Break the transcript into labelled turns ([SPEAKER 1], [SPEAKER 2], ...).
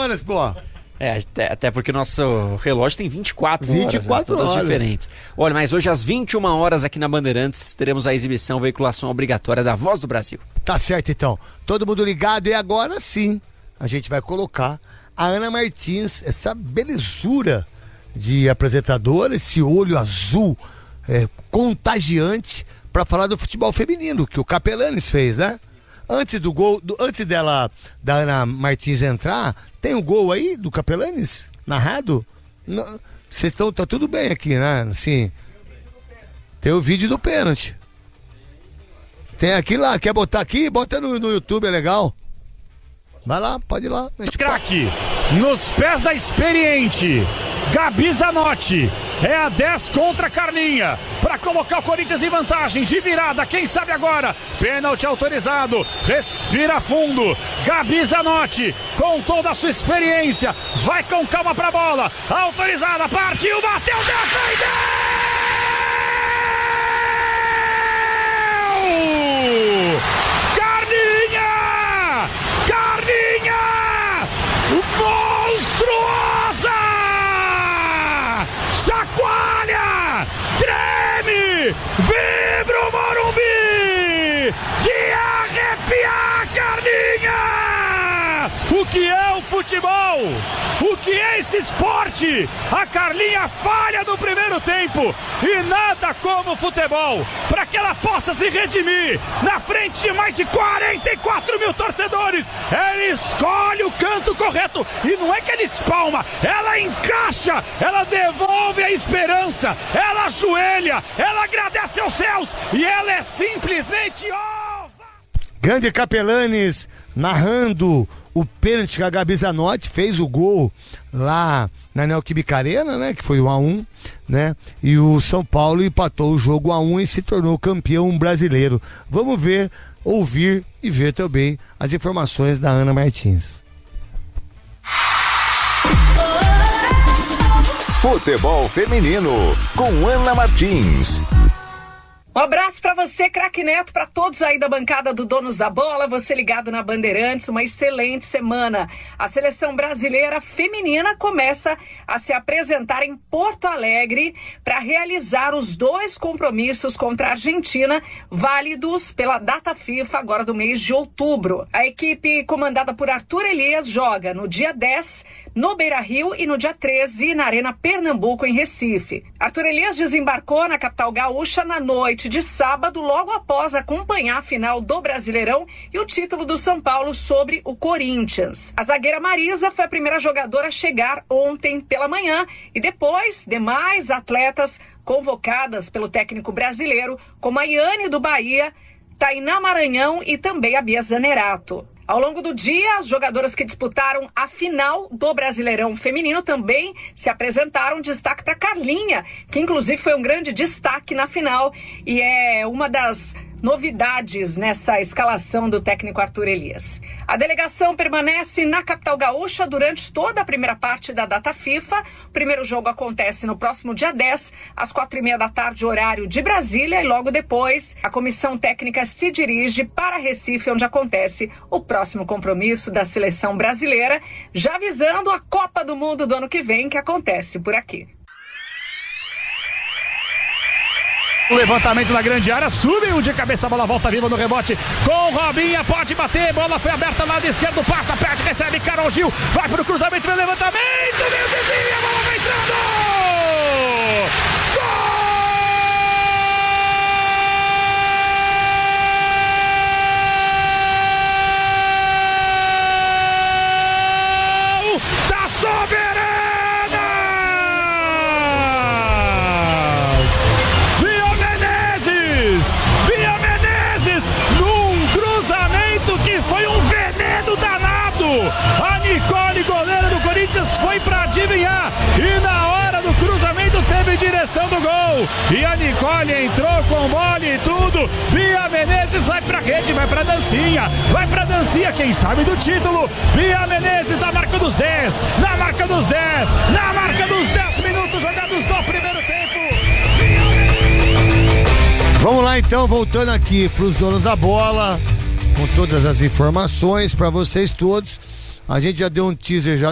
[SPEAKER 1] semanas, pô.
[SPEAKER 2] Até porque o nosso relógio tem 24 horas.
[SPEAKER 1] 24
[SPEAKER 2] todas
[SPEAKER 1] horas.
[SPEAKER 2] diferentes. Olha, mas hoje às 21 horas aqui na Bandeirantes teremos a exibição veiculação obrigatória da Voz do Brasil.
[SPEAKER 1] Tá certo, então. Todo mundo ligado e agora sim a gente vai colocar a Ana Martins, essa belezura de apresentadora, esse olho azul contagiante, pra falar do futebol feminino, que o Capelanes fez, né? Antes do gol, antes da Ana Martins entrar, tem o gol aí do Capelanes narrado? Vocês estão, tá tudo bem aqui, né? Assim, tem o vídeo do pênalti. Tem aqui lá, quer botar aqui? Bota no YouTube, é legal. Vai lá, pode ir lá.
[SPEAKER 3] Craque, nos pés da experiente Gabi Zanotti, é a 10 contra a Carlinha, para colocar o Corinthians em vantagem, de virada, quem sabe agora, pênalti autorizado, respira fundo, Gabi Zanotti, com toda a sua experiência, vai com calma pra bola, autorizada, partiu, bateu, defendeu! Monstruosa! Chacoalha! Treme! Vibra o Morumbi! De arrepiar, Carlinha! O que é o futebol? O que é esse esporte? A Carlinha falha no primeiro tempo e nada como o futebol para que ela possa se redimir na frente de mais de 44 mil torcedores. Ela escolhe o canto correto e não é que ela espalma, ela encaixa, ela devolve a esperança, ela ajoelha, ela agradece aos céus e ela é simplesmente
[SPEAKER 1] Grande Capelanes narrando o pênalti que a Gabi Zanotti fez o gol lá na Neoquímica Arena, né? Que foi 1-1, né? E o São Paulo empatou o jogo 1-1 e se tornou campeão brasileiro. Vamos ver, ouvir e ver também as informações da Ana Martins.
[SPEAKER 4] Futebol Feminino, com Ana Martins.
[SPEAKER 5] Um abraço pra você, craque Neto, pra todos aí da bancada do Donos da Bola, você ligado na Bandeirantes, uma excelente semana. A seleção brasileira feminina começa a se apresentar em Porto Alegre para realizar os 2 compromissos contra a Argentina, válidos pela data FIFA agora do mês de outubro. A equipe comandada por Arthur Elias joga no dia 10 no Beira-Rio e no dia 13 na Arena Pernambuco, em Recife. Arthur Elias desembarcou na capital gaúcha na noite de sábado, logo após acompanhar a final do Brasileirão e o título do São Paulo sobre o Corinthians. A zagueira Marisa foi a primeira jogadora a chegar ontem pela manhã e depois demais atletas convocadas pelo técnico brasileiro, como a Iane do Bahia, Tainá Maranhão e também a Bia Zanerato. Ao longo do dia, as jogadoras que disputaram a final do Brasileirão Feminino também se apresentaram. Destaque para Carlinha, que inclusive foi um grande destaque na final e é uma das novidades nessa escalação do técnico Arthur Elias. A delegação permanece na capital gaúcha durante toda a primeira parte da data FIFA. O primeiro jogo acontece no próximo dia 10, às 4h30 da tarde, horário de Brasília, e logo depois a comissão técnica se dirige para Recife, onde acontece o próximo compromisso da seleção brasileira, já visando a Copa do Mundo do ano que vem, que acontece por aqui.
[SPEAKER 3] O levantamento na grande área, subiu de cabeça, a bola volta viva no rebote com Robinha, pode bater, bola foi aberta, lado esquerdo, passa, perde, recebe, Carol Gil, vai pro cruzamento, vem levantamento, meu desvio, a bola vai entrando! Gol da Soberana! A Nicole, goleira do Corinthians, foi para adivinhar e na hora do cruzamento teve direção do gol e a Nicole entrou com bola e tudo. Bia Menezes vai pra rede, vai pra dancinha, quem sabe do título. Bia Menezes na marca dos 10, na marca dos 10 minutos jogados no primeiro tempo.
[SPEAKER 1] Vamos lá então, voltando aqui pros donos da bola, com todas as informações para vocês todos. A gente já deu um teaser